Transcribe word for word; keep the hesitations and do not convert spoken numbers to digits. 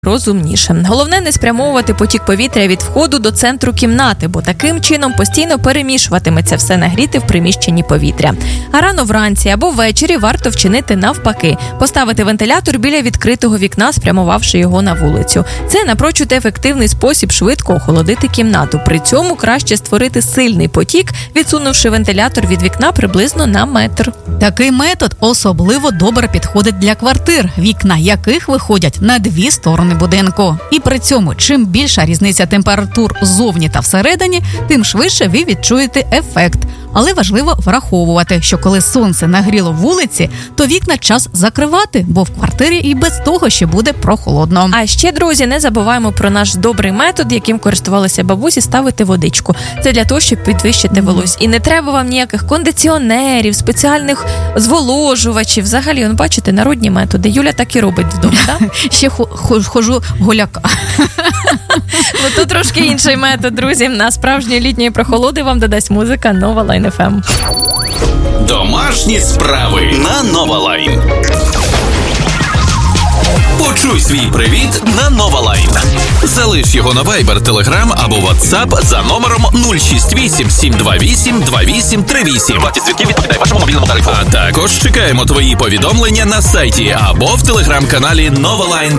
розумніше. Головне не спрямовувати потік повітря від входу до центру кімнати, бо таким чином постійно перемішуватиметься все нагріте в приміщенні повітря. А рано вранці або ввечері варто вчинити навпаки. Поставити вентилятор біля відкритого вікна, спрямувавши його на вулицю. Це напрочуд ефективний спосіб швидко охолодити кімнату. При цьому краще створити сильний потік, відсунувши вентилятор від вікна приблизно на метр. Такий метод особливо добре підходить для квартир, вікна яких виходять на дві сторони будинку. І при цьому, чим більша різниця температур ззовні та всередині, тим швидше ви відчуєте ефект. Але важливо враховувати, що коли сонце нагріло вулиці, то вікна час закривати, бо в квартирі і без того ще буде прохолодно. А ще, друзі, не забуваємо про наш добрий метод, яким користувалися бабусі, ставити водичку. Це для того, щоб підвищити волосся. І не треба вам ніяких кондиціонерів, спеціальних зволожувачів. Взагалі, он, бачите, народні методи. Юля так і робить вдома, так? Ще хожу голяка. Ну, тут трошки інший метод, друзі. На справжньої літньої прохолоди вам додасть музика Нова Лайн еф ем. Домашні справи на Нова Лайн. Почуй свій привіт на Нова Лайн. Залиш його на Viber, Telegram або WhatsApp за номером нуль шість вісім сім два вісім два вісім три вісім. Вартість дзвінків відповідає вашому мобільному тарифу. А також чекаємо твої повідомлення на сайті або в телеграм-каналі новалайн